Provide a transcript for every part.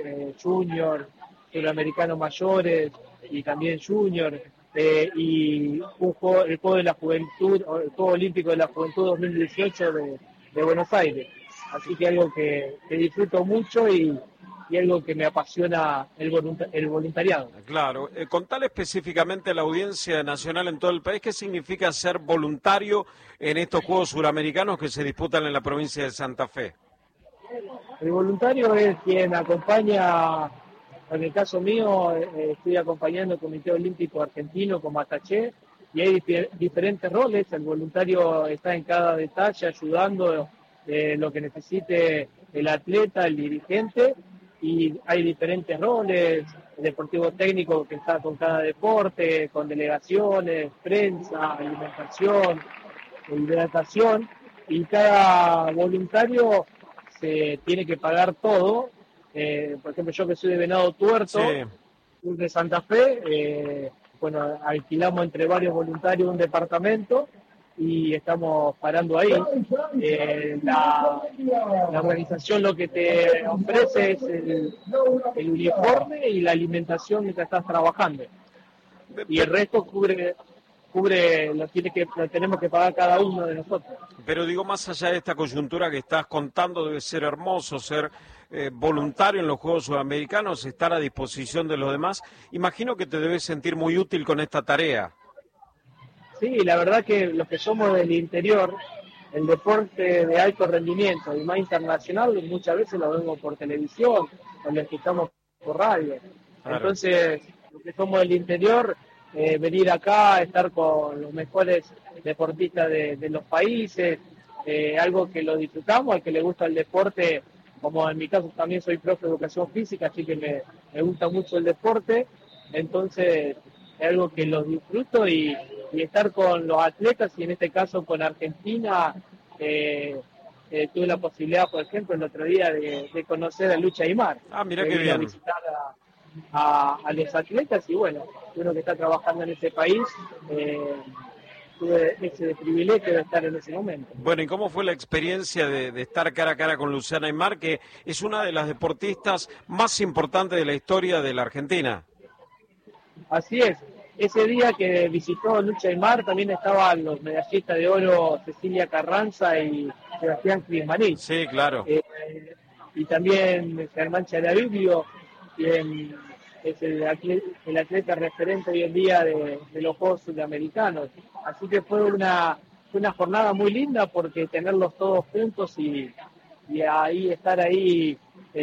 junior, suramericanos mayores y también junior, y el Juego de la Juventud, el Juego Olímpico de la Juventud 2018 de Buenos Aires. Así que algo que disfruto mucho y algo que me apasiona el voluntariado. Claro, contale específicamente a la audiencia nacional en todo el país qué significa ser voluntario en estos Juegos Suramericanos que se disputan en la provincia de Santa Fe. El voluntario es quien acompaña, en el caso mío, estoy acompañando el Comité Olímpico Argentino como ataché, y hay diferentes roles. El voluntario está en cada detalle ayudando lo que necesite el atleta, el dirigente, y hay diferentes roles: el deportivo técnico que está con cada deporte, con delegaciones, prensa, alimentación, hidratación, y cada voluntario se tiene que pagar todo. Por ejemplo, yo que soy de Venado Tuerto, Sí. de Santa Fe, bueno, alquilamos entre varios voluntarios un departamento y estamos parando ahí. La organización lo que te ofrece es el uniforme y la alimentación mientras estás trabajando. Y el resto cubre lo tenemos que pagar cada uno de nosotros. Pero digo, más allá de esta coyuntura que estás contando, debe ser hermoso ser voluntario en los Juegos Sudamericanos, estar a disposición de los demás. Imagino que te debes sentir muy útil con esta tarea. Sí, la verdad que los que somos del interior, el deporte de alto rendimiento y más internacional, muchas veces lo vemos por televisión o lo escuchamos por radio. Claro. Entonces, los que somos del interior, venir acá, estar con los mejores deportistas de los países, algo que lo disfrutamos, al que le gusta el deporte, como en mi caso también soy profe de educación física, así que me gusta mucho el deporte, entonces es algo que lo disfruto, y estar con los atletas, y en este caso con Argentina, tuve la posibilidad, por ejemplo, el otro día de conocer a Lucha Aymar. Mira qué bien. A visitar a los atletas, y bueno, uno que está trabajando en ese país, tuve ese privilegio de estar en ese momento. Bueno, ¿y cómo fue la experiencia de estar cara a cara con Luciana Aymar, que es una de las deportistas más importantes de la historia de la Argentina? Así es. Ese día que visitó Lucha Aymar también estaban los medallistas de oro Cecilia Carranza y Sebastián Crismaní. Sí, claro. Y también Germán Chalaviglio, quien es el atleta referente hoy en día de los Juegos Sudamericanos. Así que fue una jornada muy linda, porque tenerlos todos juntos y ahí estar ahí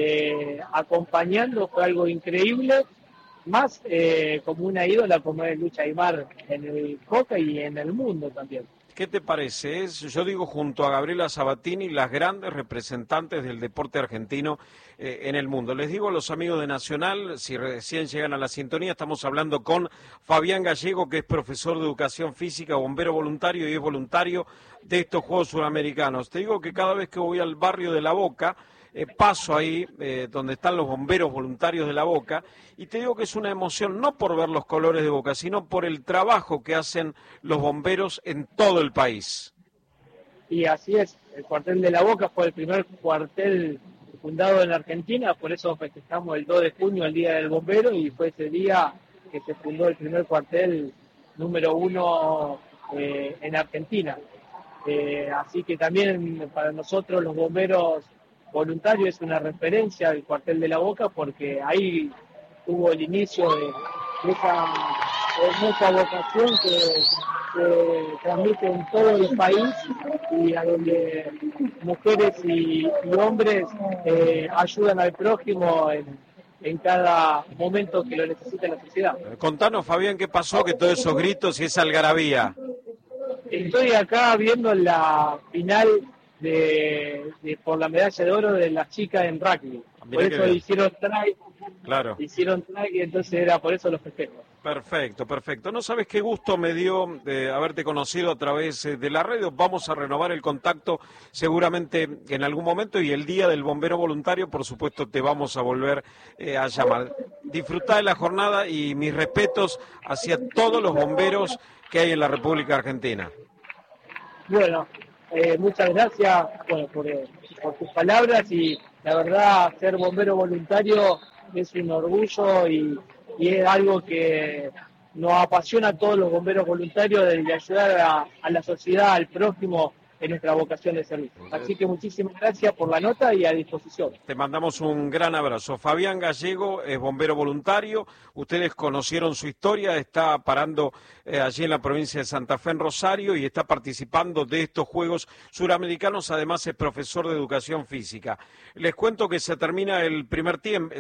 acompañando fue algo increíble. Más como una ídola como es Lucha Aymar en el hockey y en el mundo también. ¿Qué te parece? Yo digo, junto a Gabriela Sabatini, las grandes representantes del deporte argentino en el mundo. Les digo a los amigos de Nacional, si recién llegan a la sintonía, estamos hablando con Fabián Gallego, que es profesor de educación física, bombero voluntario y es voluntario de estos Juegos Sudamericanos. Te digo que cada vez que voy al barrio de La Boca, paso ahí donde están los bomberos voluntarios de La Boca, y te digo que es una emoción no por ver los colores de Boca, sino por el trabajo que hacen los bomberos en todo el país. Y así es, el cuartel de La Boca fue el primer cuartel fundado en la Argentina, por eso festejamos el 2 de junio, el Día del Bombero, y fue ese día que se fundó el primer cuartel número 1 en Argentina. Así que también para nosotros los bomberos voluntarios es una referencia del cuartel de La Boca, porque ahí tuvo el inicio de esa vocación que transmite en todo el país, y a donde mujeres y hombres ayudan al prójimo en cada momento que lo necesita la sociedad. Contanos, Fabián, ¿qué pasó? Que todos esos gritos y esa algarabía. Estoy acá viendo la final por la medalla de oro de las chicas en rugby. Por eso hicieron try. Claro. Hicieron try, y entonces era por eso los festejos. Perfecto, perfecto. No sabes qué gusto me dio haberte conocido a través de la radio. Vamos a renovar el contacto seguramente en algún momento, y el Día del Bombero Voluntario, por supuesto, te vamos a volver a llamar. Disfrutá de la jornada y mis respetos hacia todos los bomberos que hay en la República Argentina. Bueno, muchas gracias por tus palabras, y La verdad, ser bombero voluntario es un orgullo y es algo que nos apasiona a todos los bomberos voluntarios de ayudar a la sociedad, al prójimo, en nuestra vocación de servicio. Así que muchísimas gracias por la nota y a disposición. Te mandamos un gran abrazo. Fabián Gallego es bombero voluntario, ustedes conocieron su historia, está parando allí en la provincia de Santa Fe, en Rosario, y está participando de estos Juegos Suramericanos, además es profesor de educación física. Les cuento que terminó el primer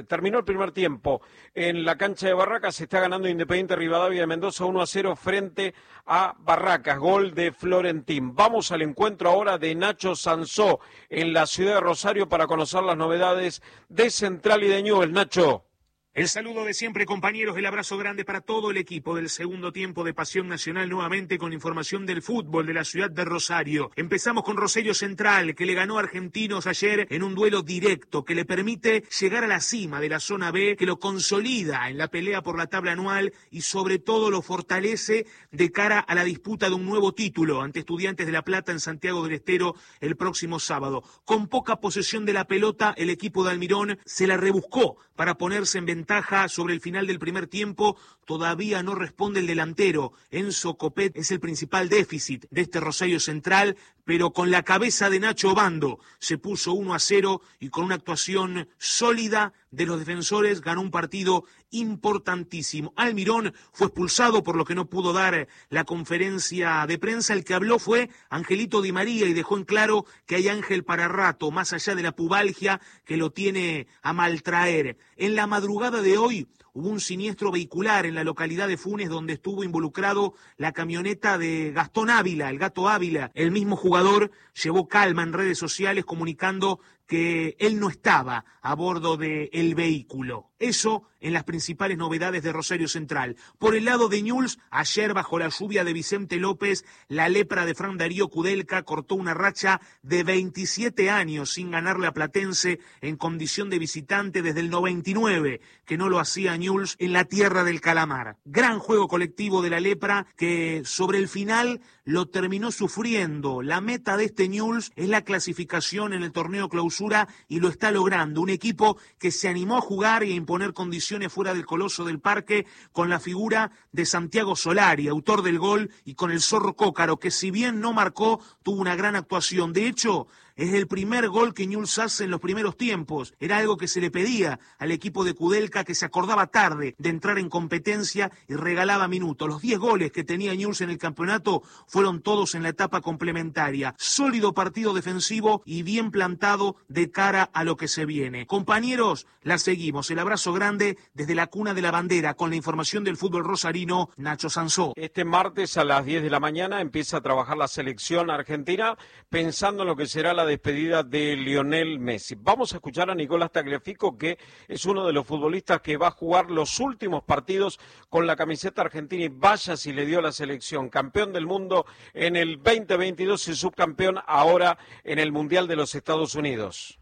tiempo en la cancha de Barracas, se está ganando Independiente Rivadavia de Mendoza 1-0 frente a Barracas, gol de Florentín. Vamos al encuentro ahora de Nacho Sansó en la ciudad de Rosario para conocer las novedades de Central y de Newell's. Nacho. El saludo de siempre, compañeros, el abrazo grande para todo el equipo del segundo tiempo de Pasión Nacional, nuevamente con información del fútbol de la ciudad de Rosario. Empezamos con Rosario Central, que le ganó a Argentinos ayer en un duelo directo que le permite llegar a la cima de la zona B, que lo consolida en la pelea por la tabla anual y sobre todo lo fortalece de cara a la disputa de un nuevo título ante Estudiantes de La Plata en Santiago del Estero el próximo sábado. Con poca posesión de la pelota, el equipo de Almirón se la rebuscó para ponerse en ventaja sobre el final del primer tiempo. Todavía no responde el delantero. Enzo Copet es el principal déficit de este Rosario Central, pero con la cabeza de Nacho Obando se puso 1-0 y con una actuación sólida de los defensores ganó un partido importantísimo. Almirón fue expulsado, por lo que no pudo dar la conferencia de prensa. El que habló fue Angelito Di María y dejó en claro que hay ángel para rato, más allá de la pubalgia que lo tiene a maltraer. En la madrugada de hoy hubo un siniestro vehicular en la localidad de Funes donde estuvo involucrado la camioneta de Gastón Ávila, el Gato Ávila. El mismo jugador llevó calma en redes sociales comunicando que él no estaba a bordo del vehículo. Eso en las principales novedades de Rosario Central. Por el lado de Newell's, ayer bajo la lluvia de Vicente López, la lepra de Fran Darío Kudelka cortó una racha de 27 años sin ganarle a Platense en condición de visitante desde el 99, que no lo hacía Newell's en la tierra del calamar. Gran juego colectivo de la lepra que sobre el final lo terminó sufriendo. La meta de este Newell's es la clasificación en el torneo clausura y lo está logrando. Un equipo que se animó a jugar y a imponer condiciones fuera del Coloso del Parque con la figura de Santiago Solari, autor del gol, y con el Zorro Cócaro, que si bien no marcó, tuvo una gran actuación. De hecho, es el primer gol que Newell's hace en los primeros tiempos. Era algo que se le pedía al equipo de Kudelka, que se acordaba tarde de entrar en competencia y regalaba minutos. Los 10 goles que tenía Newell's en el campeonato fueron todos en la etapa complementaria. Sólido partido defensivo y bien plantado de cara a lo que se viene. Compañeros, la seguimos. El abrazo grande desde la cuna de la bandera con la información del fútbol rosarino, Nacho Sansó. Este martes a las 10 de la mañana empieza a trabajar la selección argentina pensando en lo que será la despedida de Lionel Messi. Vamos a escuchar a Nicolás Tagliafico, que es uno de los futbolistas que va a jugar los últimos partidos con la camiseta argentina, y vaya si le dio la selección. Campeón del mundo en el 2022 y subcampeón ahora en el Mundial de los Estados Unidos.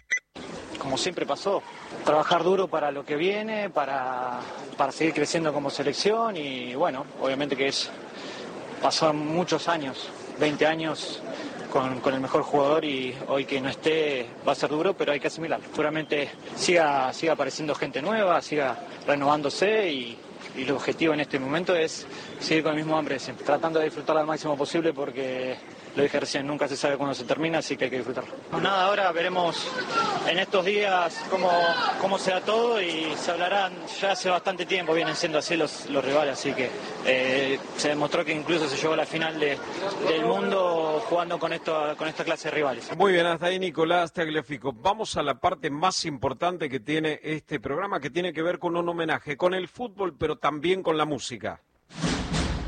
Como siempre pasó, trabajar duro para lo que viene, para seguir creciendo como selección y bueno, obviamente que pasó muchos años, 20 años con el mejor jugador y hoy que no esté va a ser duro, pero hay que asimilarlo. Seguramente siga apareciendo gente nueva, siga renovándose y el objetivo en este momento es seguir con el mismo hambre siempre, tratando de disfrutar al máximo posible porque lo dije recién, nunca se sabe cuándo se termina, así que hay que disfrutarlo. Nada, ahora veremos en estos días cómo será todo y se hablarán, ya hace bastante tiempo vienen siendo así los rivales, así que se demostró que incluso se llegó a la final del mundo jugando con esta clase de rivales. Muy bien, hasta ahí Nicolás Tagliafico. Vamos a la parte más importante que tiene este programa, que tiene que ver con un homenaje, con el fútbol, pero también con la música.